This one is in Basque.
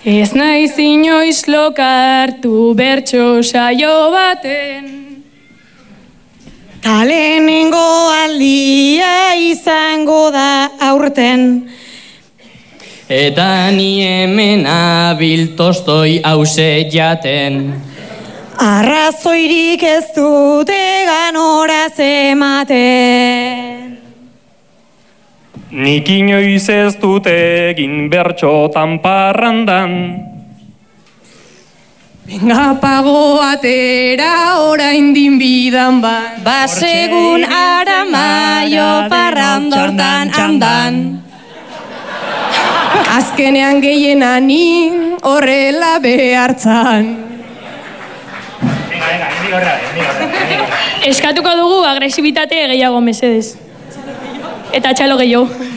Ez naiz inoiz lokartu bertso saio baten. Ta lehenengo aldia izango da aurten. Eta ni hemen abil tostoi hause jaten. Arrazoirik ez dute ganoraz ematen. Nik inoiz ez dut egin bertxotan parrandan. Venga pago atera orain din bidan ban. Basegun aramaio parrandortan andan. Azkenean gehiena ni horrela behartzan. Eskatuko dugu agresibitate gehiago mesedez. Eta txalo gehiago.